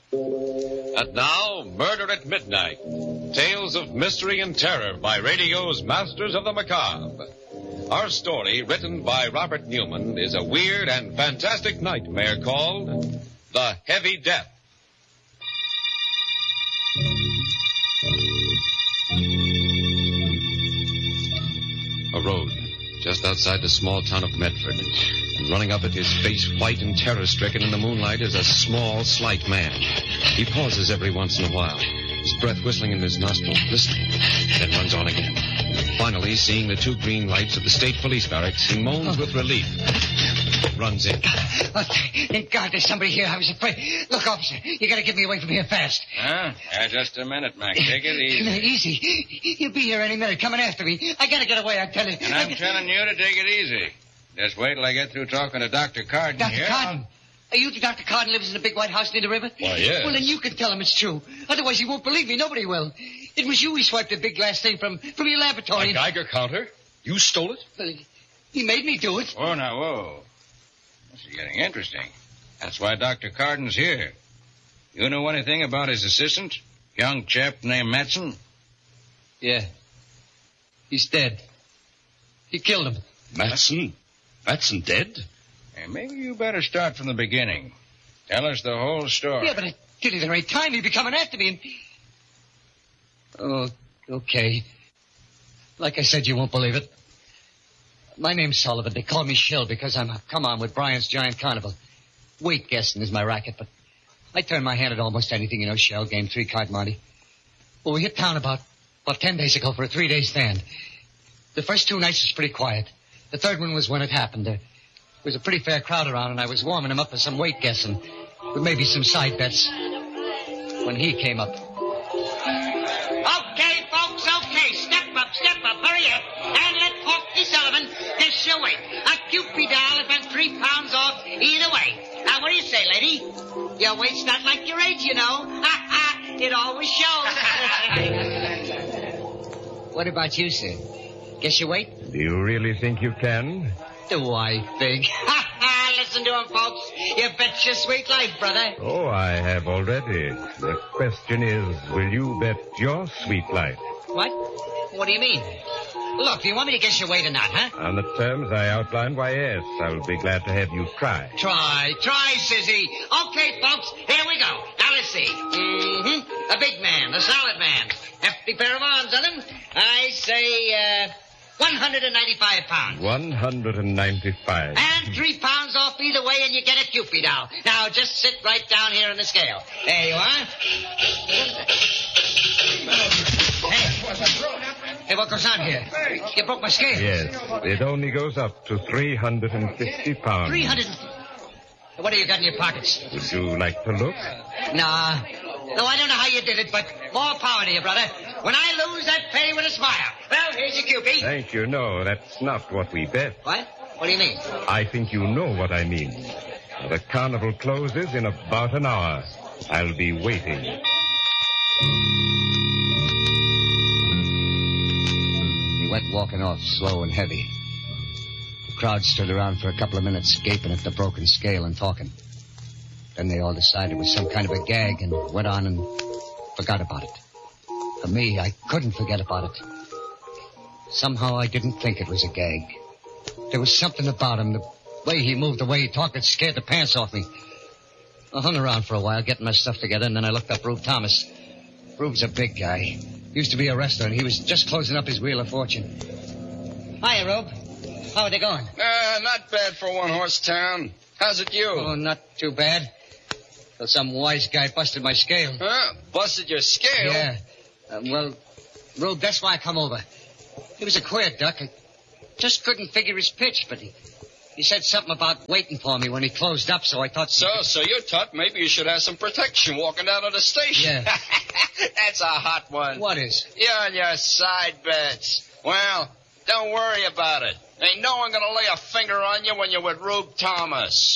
And now, Murder at Midnight. Tales of mystery and terror by radio's Masters of the Macabre. Our story, written by Robert Newman, is a weird and fantastic nightmare called The Heavy Death. A road just outside the small town of Medford. And running up at his face white and terror-stricken in the moonlight is a small, slight man. He pauses every once in a while, his breath whistling in his nostrils, listening, then runs on again. Finally, seeing the two green lights of the state police barracks, he moans with relief. Runs in. Oh, thank God there's somebody here. I was afraid. Look, officer, you gotta get me away from here fast. Huh? Yeah, just a minute, Mac. Take it easy. Easy? He'll be here any minute coming after me. I gotta get away, I tell you. And I'm telling you to take it easy. Just wait till I get through talking to Dr. Carden here. Dr. Carden? Are you the Dr. Carden lives in the big white house near the river? Why, yes. Well, then you can tell him it's true. Otherwise, he won't believe me. Nobody will. It was you he swiped the big glass thing from your laboratory. A Geiger counter? You stole it? Well, he made me do it. Oh, now, whoa. This is getting interesting. That's why Dr. Carden's here. You know anything about his assistant? Young chap named Matson? Yeah. He's dead. He killed him. Matson? Matson dead? Hey, maybe you better start from the beginning. Tell us the whole story. Yeah, but I did it the right time. He'd be coming after me and... Oh, okay. Like I said, you won't believe it. My name's Sullivan. They call me Shell because I'm a come-on with Brian's Giant Carnival. Weight guessing is my racket, but I turn my hand at almost anything, you know, Shell, game 3-card Monte. Well, we hit town about 10 days ago for a 3-day stand. The first 2 nights was pretty quiet. The third one was when it happened. There was a pretty fair crowd around, and I was warming him up for some weight guessing, with maybe some side bets, when he came up. Okay, folks, okay. Step up, hurry up. And let Porky Sullivan guess your weight. A Cupid doll if I'm 3 pounds off either way. Now, what do you say, lady? Your weight's not like your age, you know. It always shows. What about you, sir? Guess your weight? Do you really think you can? Do I think? Listen to him, folks. You bet your sweet life, brother. Oh, I have already. The question is, will you bet your sweet life? What? What do you mean? Look, do you want me to guess your weight or not, huh? On the terms I outlined, why, yes. I'll be glad to have you try. Try, Sissy. Okay, folks, here we go. Now, let's see. A big man, a solid man. Hefty pair of arms on him. I say, 195 pounds. 195. And 3 pounds off either way, and you get a Cupid doll. Now, just sit right down here on the scale. There you are. Hey, what goes on here? You broke my scale. Yes, it only goes up to 350 pounds. 300. What have you got in your pockets? Would you like to look? Nah. No, I don't know how you did it, but more power to you, brother. When I lose, I pay with a smile. Well, here's your Cupid. Thank you. No, that's not what we bet. What? What do you mean? I think you know what I mean. The carnival closes in about an hour. I'll be waiting. He went walking off, slow and heavy. The crowd stood around for a couple of minutes, gaping at the broken scale and talking. Then they all decided it was some kind of a gag and went on and forgot about it. For me, I couldn't forget about it. Somehow I didn't think it was a gag. There was something about him, the way he moved, the way he talked, that scared the pants off me. I hung around for a while, getting my stuff together, and then I looked up Rube Thomas. Rube's a big guy. Used to be a wrestler, and he was just closing up his Wheel of Fortune. Hiya, Rube. How are they going? Not bad for a one-horse town. How's it you? Oh, not too bad. Till some wise guy busted my scale. Huh? Busted your scale? Yeah. Well, Rube, that's why I come over. He was a queer duck. I just couldn't figure his pitch, but he said something about waiting for me when he closed up, so I thought... So you thought maybe you should have some protection walking down to the station. Yeah. That's a hot one. What is? You're on your side bets. Well, don't worry about it. Ain't no one gonna lay a finger on you when you're with Rube Thomas.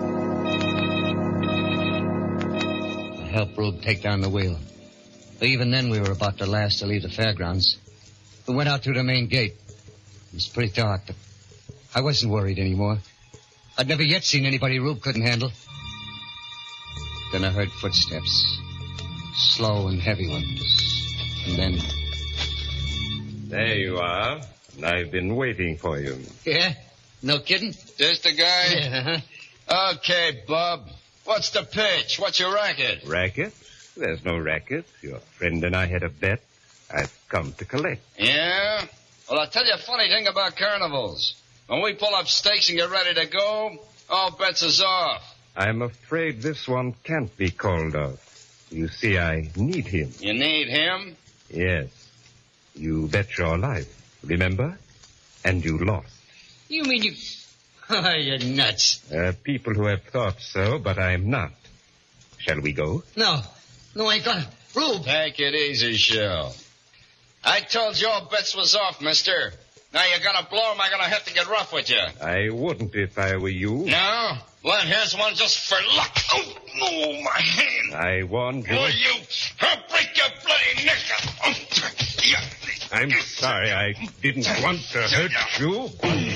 I helped Rube take down the wheel. But even then, we were about the last to leave the fairgrounds. We went out through the main gate. It was pretty dark, but I wasn't worried anymore. I'd never yet seen anybody Rube couldn't handle. Then I heard footsteps. Slow and heavy ones. And then... There you are. And I've been waiting for you. Yeah? No kidding? This the guy? Yeah, Okay, Bob. What's the pitch? What's your racket? Racket? There's no racket. Your friend and I had a bet. I've come to collect. Yeah? Well, I'll tell you a funny thing about carnivals. When we pull up stakes and get ready to go, all bets is off. I'm afraid this one can't be called off. You see, I need him. You need him? Yes. You bet your life, remember? And you lost. You mean you... Oh, you're nuts. There are people who have thought so, but I'm not. Shall we go? No, I ain't gonna. Rube! Take it easy, Shell. I told you all bets was off, mister. Now you're gonna blow him, I'm gonna have to get rough with you. I wouldn't if I were you. No? Well, here's one just for luck. Oh, no, my hand. I warned you. Oh, you. I'll break your bloody neck. Oh, yeah. I'm sorry. I didn't want to hurt you.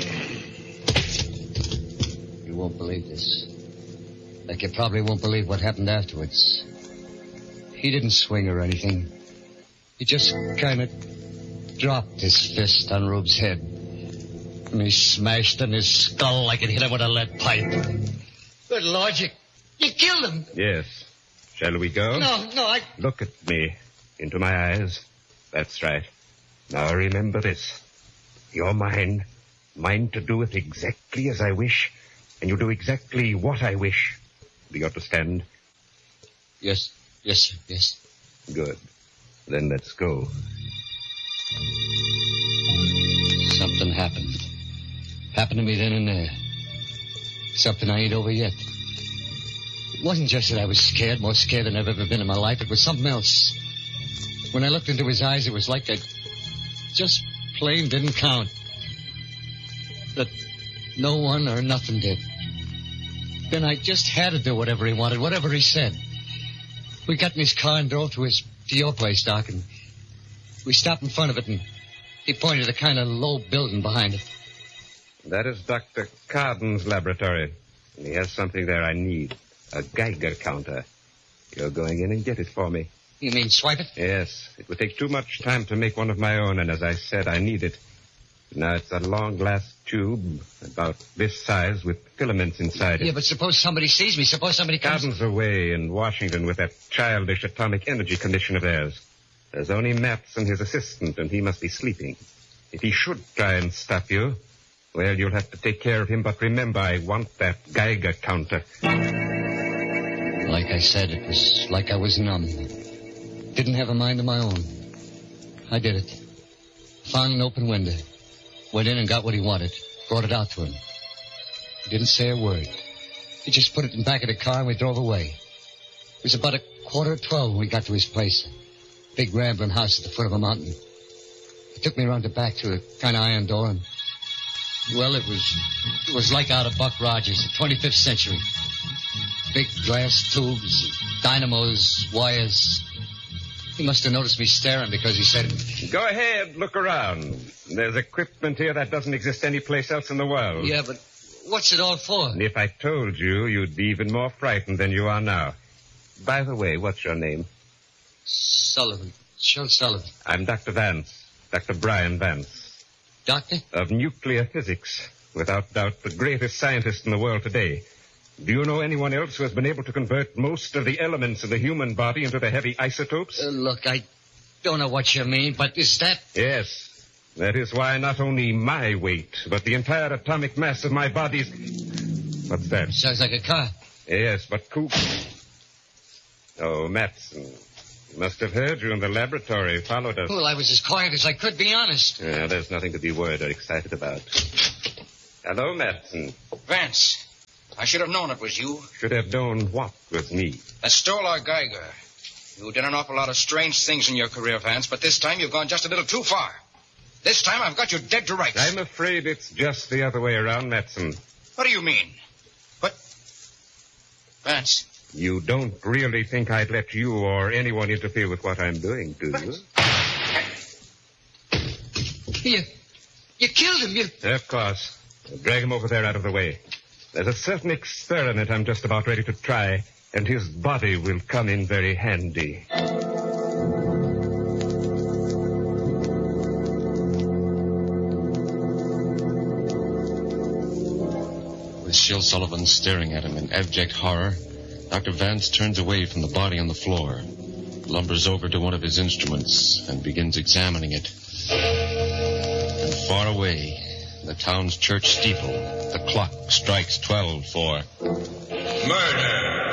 You won't believe this. Like you probably won't believe what happened afterwards. He didn't swing or anything. He just kind of dropped his fist on Rube's head. And he smashed in his skull like it hit him with a lead pipe. Good Lord, you killed him. Yes. Shall we go? No, I... Look at me. Into my eyes. That's right. Now remember this. You're mine. Mine to do it exactly as I wish. And you do exactly what I wish. Do you understand? Yes, sir, yes. Good. Then let's go. Something happened. Happened to me then and there. Something I ain't over yet. It wasn't just that I was scared, more scared than I've ever been in my life. It was something else. When I looked into his eyes, it was like I just plain didn't count. That no one or nothing did. Then I just had to do whatever he wanted, whatever he said. We got in his car and drove to your place, Doc, and we stopped in front of it, and he pointed to the kind of low building behind it. That is Dr. Carden's laboratory. And he has something there I need. A Geiger counter. You're going in and get it for me. You mean swipe it? Yes. It would take too much time to make one of my own, and as I said, I need it. Now, it's a long glass tube, about this size, with filaments inside it. Yeah, but suppose somebody sees me. Suppose somebody comes... Carden's away in Washington with that childish atomic energy commission of theirs. There's only Matz and his assistant, and he must be sleeping. If he should try and stop you, well, you'll have to take care of him, but remember, I want that Geiger counter. Like I said, it was like I was numb. Didn't have a mind of my own. I did it. Found an open window. Went in and got what he wanted. Brought it out to him. He didn't say a word. He just put it in the back of the car and we drove away. It was about 11:15 when we got to his place. Big rambling house at the foot of a mountain. He took me around the back to a kind of iron door and... Well, it was like out of Buck Rogers, the 25th century. Big glass tubes, dynamos, wires. He must have noticed me staring because he said... Go ahead, look around. There's equipment here that doesn't exist anyplace else in the world. Yeah, but what's it all for? And if I told you, you'd be even more frightened than you are now. By the way, what's your name? Sullivan. Shel Sullivan. I'm Dr. Vance. Dr. Brian Vance. Doctor? Of nuclear physics. Without doubt, the greatest scientist in the world today. Do you know anyone else who has been able to convert most of the elements of the human body into the heavy isotopes? Look, I don't know what you mean, but is that... Yes. That is why not only my weight, but the entire atomic mass of my body's... What's that? Sounds like a car. Yes, but who... Oh, Matson. He must have heard you in the laboratory, followed us. Well, I was as quiet as I could, be honest. Yeah, there's nothing to be worried or excited about. Hello, Matson. Vance, I should have known it was you. Should have known what was me. That stole our Geiger. You did an awful lot of strange things in your career, Vance, but this time you've gone just a little too far. This time I've got you dead to rights. I'm afraid it's just the other way around, Matson. What do you mean? But... Vance... You don't really think I'd let you or anyone interfere with what I'm doing, do you? You killed him, Of course. Drag him over there out of the way. There's a certain experiment I'm just about ready to try. and his body will come in very handy. With Shil Sullivan staring at him in abject horror, Dr. Vance turns away from the body on the floor, lumbers over to one of his instruments, and begins examining it. And far away, the town's church steeple, the clock strikes 12 for... Murder!